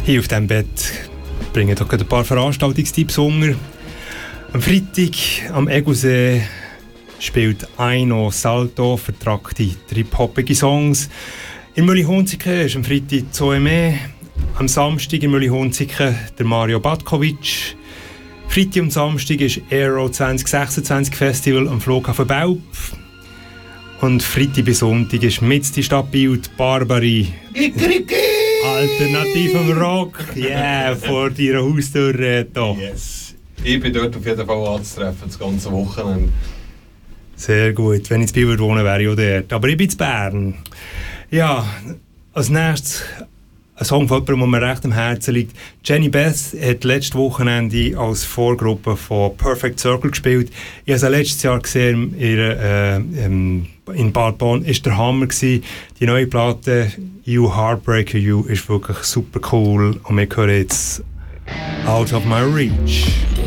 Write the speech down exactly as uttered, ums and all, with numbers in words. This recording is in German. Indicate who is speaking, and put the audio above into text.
Speaker 1: Hier auf diesem Bett bringen doch ein paar Veranstaltungstipps unter. Am Freitag am Egosee spielt Aino Salto vertragte trip-hoppige Songs. In Mühlihunziken ist am Freitag Zoeme. Am Samstag in Mühlihunziken der Mario Batkovic. Freitag und Samstag ist Aero zwanzig sechsundzwanzig Festival am Flughafen Belp. Und Freitag bis Sonntag ist mit die Stadt Biel die Barbarie. Alternativer Rock, yeah, vor deiner Haustür.
Speaker 2: Yes. Ich bin dort auf jeden Fall anzutreffen, das ganze Wochenende.
Speaker 1: Sehr gut, wenn ich in Biel wohnen wäre ich auch dort. Aber ich bin in Bern. Ja, als nächstes ein Song von jemandem, der mir recht am Herzen liegt. Jenny Beth hat letztes Wochenende als Vorgruppe von Perfect Circle gespielt. Ich habe sie letztes Jahr gesehen in, äh, in Bad Bonn. Das war der Hammer gewesen. Die neue Platte You Heartbreaker You ist wirklich super cool. Und wir hören jetzt Out of My Reach.